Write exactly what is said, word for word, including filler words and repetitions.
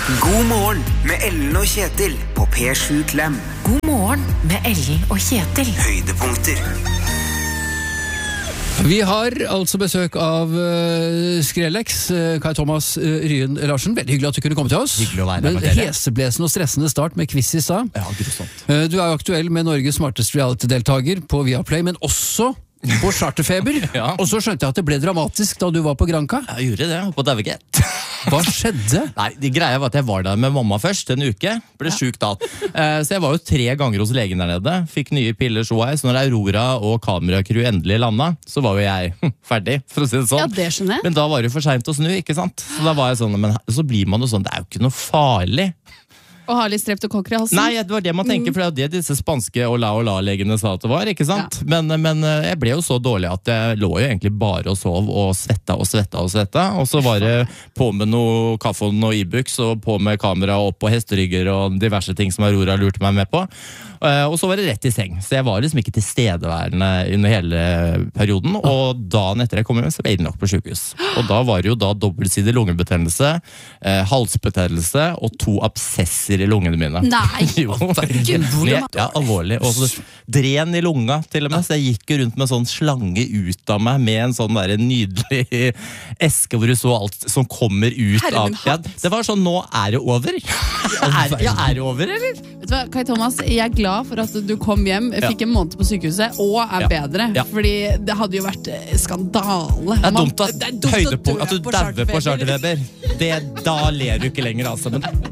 God morgen med Ellen og Kjetil på P sju Klem. God morgen med Ellen og Kjetil. Høydepunkter. Vi har altså besøk av uh, Skrellex, uh, Kai Thomas uh, Ryen Larsen. Veldig hyggelig at du kunne komme til oss. Hyggelig å være her med med dere. Heseblesende og stressende start med quiz i stad. Ja, grusomt. Uh, du er jo aktuell med Norges smarteste reality-deltager på Viaplay, men også på Charterfeber. Ja. Og så skjønte jeg at det ble dramatisk da du var på Granca. Jeg gjorde det, på Daviget. Hva skjedde? Nei, det greia var at jeg var der med mamma først en uke. Ble syk da. Eh, så jeg var jo tre ganger hos legen der nede. Fikk nye piller så jeg. Så når Aurora og kameracrew endelig landa, så var jo jeg hm, ferdig, for å si det sånn. Ja, det skjønner jeg. Men da var det jo for sent å snu, ikke sant? Så da var jeg sånn, men så blir man jo sånn, det er jo ikke noe farlig. Og ha litt streptokokker i halsen. Nei, det var det man tenker, for det er jo det disse spanske Ola-Ola-legene sa at det var, ikke sant? Ja. Men, men jeg ble jo så dårlig at jeg lå jo egentlig bare og sov og svetta og svetta og svetta. Og så var det på med noe kaffe og noe Ibux og på med kamera opp på hesterygger og diverse ting som Aurora lurte meg med på. Og så var det rett i seng, så jeg var liksom ikke tilstedeværende under hele perioden. Og dagen etter jeg kom hjem, så ble jeg innlagt på sykehus. Og da var det jo da dobbeltsidig lungebetennelse, eh, halsbetennelse og to absesser i lungene mine. Nei, jo, ja, alvorlig. Og så dren i lunga til og med, så jeg gikk jo rundt med sånn slange ut av meg med en sånn der nydelig eske hvor du så alt som kommer ut av. Ja, det var sånn, nå er det over. er, ja, er det over, eller? Vet du hva, Kai Thomas, jeg er glad for at du kom hjem, fikk en måned på sykehuset og er Ja. bedre, Ja. fordi det hadde jo vært skandale. Det er dumt at, Det er dumt å høydepunkt, dø at du på dauer på charterfeber. charterfeber. Det, da ler du ikke lenger, altså. Men